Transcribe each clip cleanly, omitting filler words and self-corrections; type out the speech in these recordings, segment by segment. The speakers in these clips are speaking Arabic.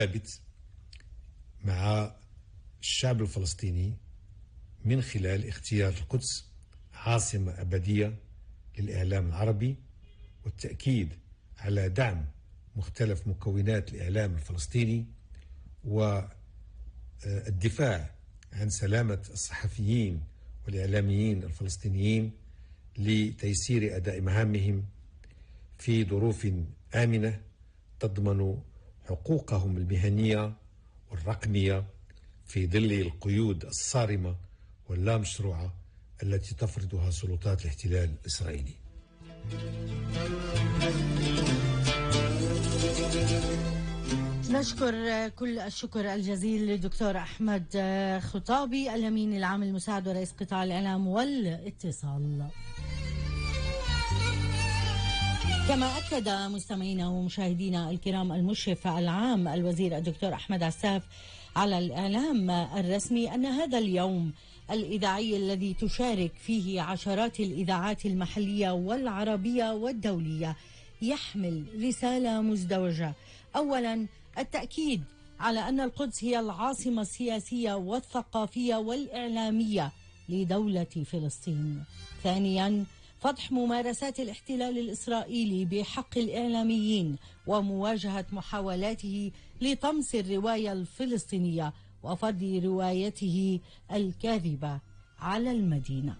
ثابت مع الشعب الفلسطيني من خلال اختيار القدس عاصمة أبدية للإعلام العربي، والتأكيد على دعم مختلف مكونات الإعلام الفلسطيني والدفاع عن سلامة الصحفيين والإعلاميين الفلسطينيين لتيسير أداء مهامهم في ظروف آمنة تضمن حقوقهم المهنية والرقمية في ظل القيود الصارمة واللامشروعة التي تفرضها سلطات الاحتلال الإسرائيلي. نشكر كل الشكر الجزيل للدكتور أحمد خطابي، الأمين العام المساعد ورئيس قطاع الإعلام والاتصال. كما أكد مستمعينا ومشاهدينا الكرام المشرف العام الوزير الدكتور أحمد عساف على الإعلام الرسمي أن هذا اليوم الإذاعي الذي تشارك فيه عشرات الإذاعات المحلية والعربية والدولية يحمل رسالة مزدوجة. أولا، التأكيد على أن القدس هي العاصمة السياسية والثقافية والإعلامية لدولة فلسطين. ثانيا، فضح ممارسات الاحتلال الإسرائيلي بحق الإعلاميين ومواجهة محاولاته لطمس الرواية الفلسطينية وفرض روايته الكاذبة على المدينة.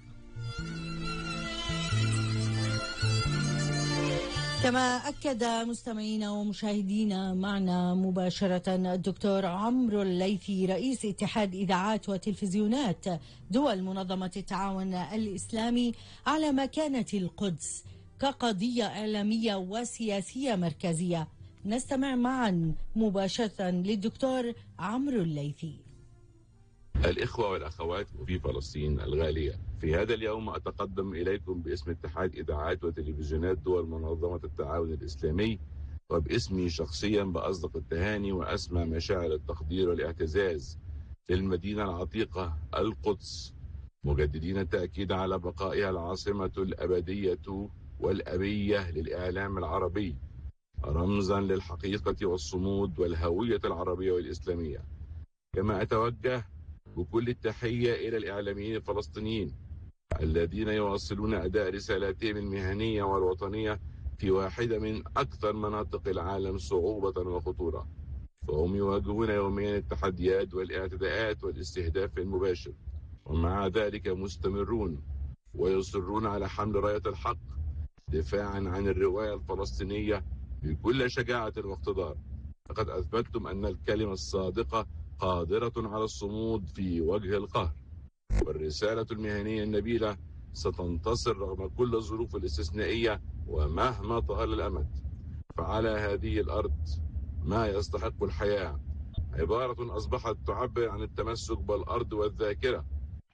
كما أكد مستمعينا ومشاهدينا معنا مباشرة الدكتور عمرو الليثي رئيس اتحاد إذاعات وتلفزيونات دول منظمة التعاون الإسلامي على مكانة القدس كقضية إعلامية وسياسية مركزية. نستمع معا مباشرة للدكتور عمرو الليثي. الإخوة والأخوات في فلسطين الغالية، في هذا اليوم أتقدم إليكم باسم اتحاد إذاعات وتلفزيونات دول منظمة التعاون الإسلامي وباسمي شخصيا بأصدق التهاني وأسمى مشاعر التقدير والاعتزاز للمدينة العتيقة القدس، مجددين التأكيد على بقائها العاصمة الأبدية والأبية للإعلام العربي، رمزا للحقيقة والصمود والهوية العربية والإسلامية. كما أتوجه بكل التحية إلى الإعلاميين الفلسطينيين الذين يواصلون أداء رسالاتهم المهنية والوطنية في واحدة من أكثر مناطق العالم صعوبة وخطورة، فهم يواجهون يوميا التحديات والاعتداءات والاستهداف المباشر، ومع ذلك مستمرون ويصرون على حمل راية الحق دفاعا عن الرواية الفلسطينية بكل شجاعة واقتدار. لقد أثبتتم أن الكلمة الصادقة قادرة على الصمود في وجه القهر، والرسالة المهنية النبيلة ستنتصر رغم كل الظروف الاستثنائية ومهما طال الأمد. فعلى هذه الأرض ما يستحق الحياة عبارة أصبحت تعبر عن التمسك بالأرض والذاكرة،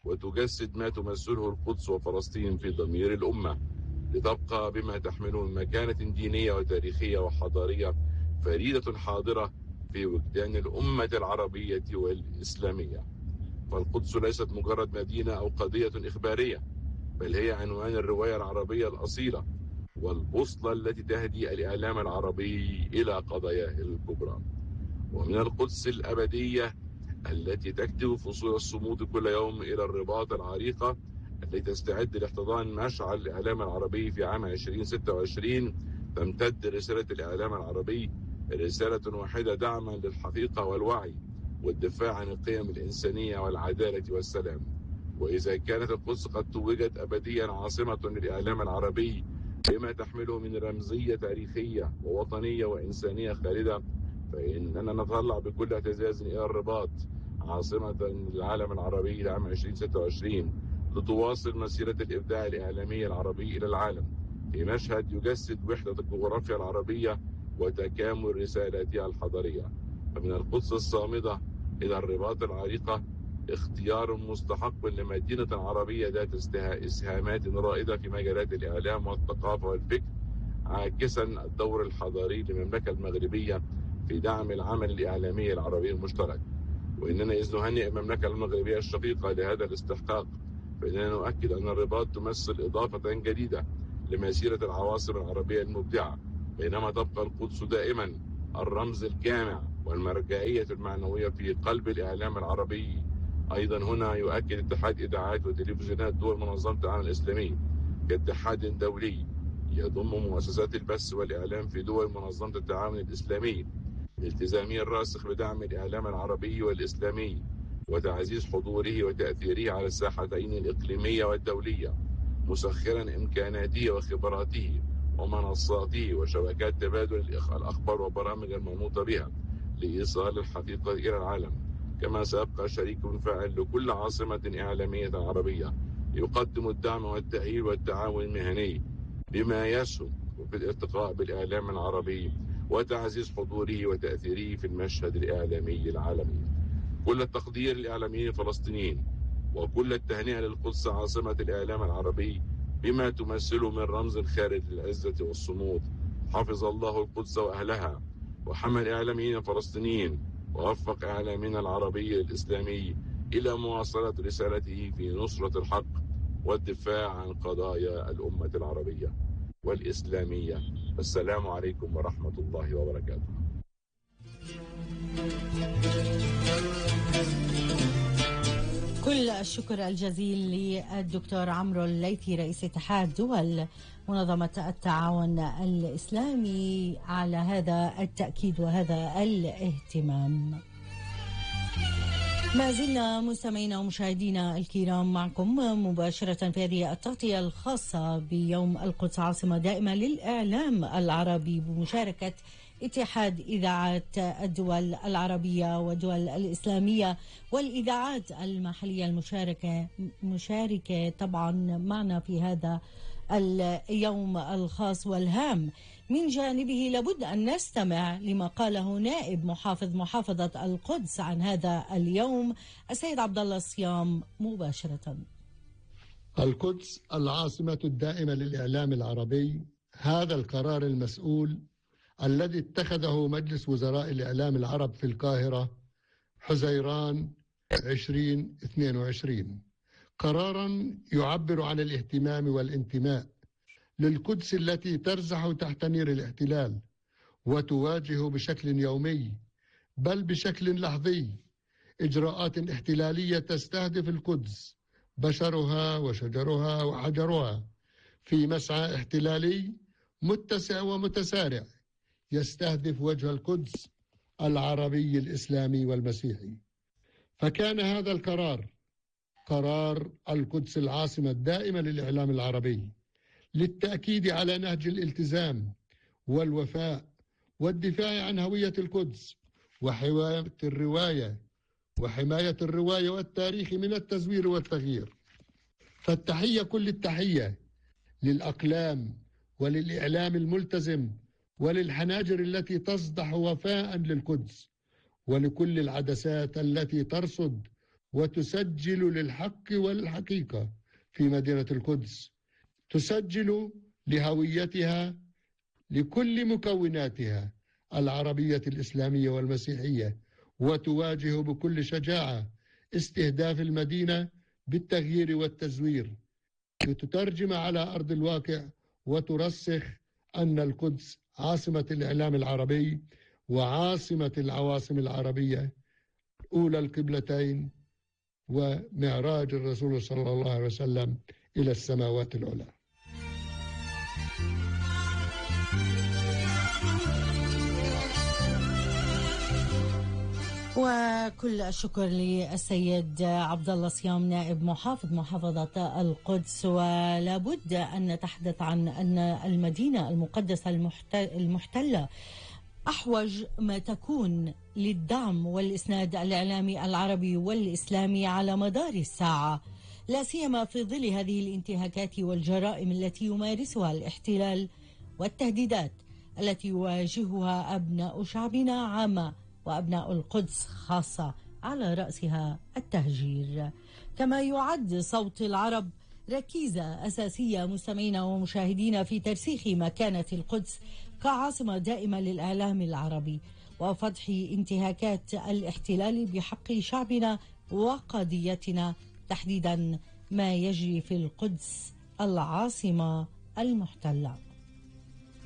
وتجسد ما تمثله القدس وفلسطين في ضمير الأمة، لتبقى بما تحمله من مكانة دينية وتاريخية وحضارية فريدة حاضرة في وجدان الأمة العربية والإسلامية. فالقدس ليست مجرد مدينة أو قضية إخبارية، بل هي عنوان الرواية العربية الأصيلة والبوصلة التي تهدي الإعلام العربي إلى قضاياه الكبرى. ومن القدس الأبدية التي تكتب فصول الصمود كل يوم إلى الرباط العريقة التي تستعد لاحتضان مشعل الإعلام العربي في عام 2026، تمتد رسالة الإعلام العربي رسالة واحدة دعما للحقيقة والوعي والدفاع عن القيم الإنسانية والعدالة والسلام. وإذا كانت القدس قد توجت أبديا عاصمة للإعلام العربي بما تحمله من رمزية تاريخية ووطنية وإنسانية خالدة، فإننا نتطلع بكل اعتزاز إلى الرباط عاصمة للعالم العربي لعام 2026 لتواصل مسيرة الإبداع الإعلامي العربي إلى العالم في مشهد يجسد وحدة الجغرافيا العربية وتكامل رسالاتها الحضارية. فمن القدس الصامدة إلى الرباط العريقة اختيار مستحق لمدينة عربية ذات إسهامات رائدة في مجالات الإعلام والثقافة والفكر، عاكسا الدور الحضاري للمملكة المغربية في دعم العمل الإعلامي العربي المشترك. وإننا إذ نهنئ المملكة المغربية الشقيقة لهذا الاستحقاق، فإننا نؤكد أن الرباط تمثل إضافة جديدة لمسيرة العواصم العربية المبدعة، بينما تبقى القدس دائما الرمز الجامع والمرجعية المعنوية في قلب الإعلام العربي. أيضا هنا يؤكد اتحاد إذاعات وتلفزيونات دول منظمة العالم الإسلامي كاتحاد دولي يضم مؤسسات البث والإعلام في دول منظمة التعاون الإسلامي التزامه الراسخ بدعم الإعلام العربي والإسلامي وتعزيز حضوره وتأثيره على الساحتين الإقليمية والدولية، مسخرا إمكاناته وخبراته ومنصاته وشبكات تبادل الأخبار وبرامج المنوطة بها لإيصال الحقيقة إلى العالم. كما سيبقى شريك فاعل لكل عاصمة إعلامية عربية يقدم الدعم والتأهيل والتعاون المهني بما يسهم في الارتقاء بالإعلام العربي وتعزيز حضوره وتأثيره في المشهد الإعلامي العالمي. كل التقدير للإعلاميين الفلسطينيين وكل التهنئة للقدس عاصمة الإعلام العربي بما تمثله من رمز خالد للعزة والصمود. حفظ الله القدس وأهلها وحمى الإعلاميين الفلسطينيين ووفق إعلامنا العربي الإسلامي إلى مواصلة رسالته في نصرة الحق والدفاع عن قضايا الأمة العربية والإسلامية. السلام عليكم ورحمة الله وبركاته. كل الشكر الجزيل للدكتور عمرو الليثي رئيس اتحاد دول منظمة التعاون الإسلامي على هذا التأكيد وهذا الاهتمام. ما زلنا مستمعينا ومشاهدينا الكرام معكم مباشرة في هذه التغطية الخاصة بيوم القدس عاصمة دائمة للإعلام العربي بمشاركة اتحاد إذاعات الدول العربية والدول الإسلامية والإذاعات المحلية المشاركة طبعا معنا في هذا اليوم الخاص والهام. من جانبه لابد أن نستمع لما قاله نائب محافظة القدس عن هذا اليوم السيد عبد الله الصيام مباشرة. القدس العاصمة الدائمة للإعلام العربي، هذا القرار المسؤول الذي اتخذه مجلس وزراء الإعلام العرب في القاهرة حزيران 2022، قرارا يعبر عن الاهتمام والانتماء للقدس التي ترزح تحت نير الاحتلال وتواجه بشكل يومي بل بشكل لحظي إجراءات احتلالية تستهدف القدس بشرها وشجرها وحجرها في مسعى احتلالي متسع ومتسارع يستهدف وجه القدس العربي الإسلامي والمسيحي. فكان هذا القرار قرار القدس العاصمة الدائمة للإعلام العربي للتأكيد على نهج الالتزام والوفاء والدفاع عن هوية القدس وحماية الرواية والتاريخ من التزوير والتغيير. فالتحية كل التحية للأقلام وللإعلام الملتزم وللحناجر التي تصدح وفاء للقدس ولكل العدسات التي ترصد وتسجل للحق والحقيقة في مدينة القدس، تسجل لهويتها لكل مكوناتها العربية الإسلامية والمسيحية، وتواجه بكل شجاعة استهداف المدينة بالتغيير والتزوير، لتترجم على أرض الواقع وترسخ أن القدس عاصمة الإعلام العربي وعاصمة العواصم العربية، أولى القبلتين ومعراج الرسول صلى الله عليه وسلم إلى السماوات العلى. وكل الشكر للسيد عبد الله الصيام نائب محافظة القدس. ولا بد أن نتحدث عن أن المدينة المقدسة المحتلة أحوج ما تكون للدعم والإسناد الإعلامي العربي والإسلامي على مدار الساعة، لا سيما في ظل هذه الانتهاكات والجرائم التي يمارسها الاحتلال والتهديدات التي يواجهها أبناء شعبنا عامة وأبناء القدس خاصة، على رأسها التهجير. كما يعد صوت العرب ركيزة أساسية مستمعينا ومشاهدينا في ترسيخ مكانة القدس كعاصمة دائمة للإعلام العربي وفضح انتهاكات الاحتلال بحق شعبنا وقضيتنا، تحديدا ما يجري في القدس العاصمة المحتلة.